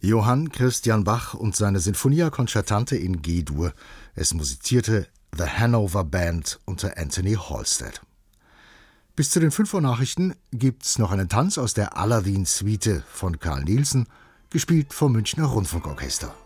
Johann Christian Bach und seine Sinfonia Concertante in G-Dur. Es musizierte The Hanover Band unter Anthony Halstead. Bis zu den 5 Uhr Nachrichten gibt's noch einen Tanz aus der Aladdin-Suite von Carl Nielsen, gespielt vom Münchner Rundfunkorchester.